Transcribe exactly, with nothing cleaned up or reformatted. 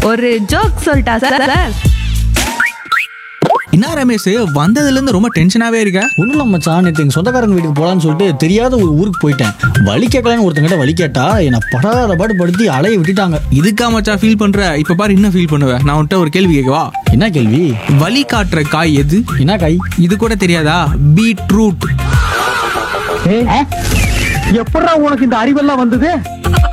ஒரு ஜோக் சொல்லிட்டா சார். என்ன ரமேஷ், வந்ததுல இருந்து ரொம்ப டென்ஷனாவே இருக்க? ஒன்றும் இல்லை மச்சான், நேற்று எங்கள் சொந்தக்காரங்க வீட்டுக்கு போகலான்னு சொல்லிட்டு தெரியாத ஒரு ஊருக்கு போயிட்டேன். வழி கேட்கலான்னு ஒருத்தங்கிட்ட வழி கேட்டா என்னை படாத பாடு படுத்தி அலைய விட்டுட்டாங்க. இதுக்கா மச்சான் ஃபீல் பண்ற? இப்ப பாரு இன்னும் ஃபீல் பண்ணுவேன். நான் உன்கிட்ட ஒரு கேள்வி கேட்கவா? என்ன கேள்வி? வழி காட்டுற காய் எது? என்ன காய்? இது கூட தெரியாதா? பீட்ரூட். எப்படா உனக்கு இந்த அறிவெல்லாம் வந்தது?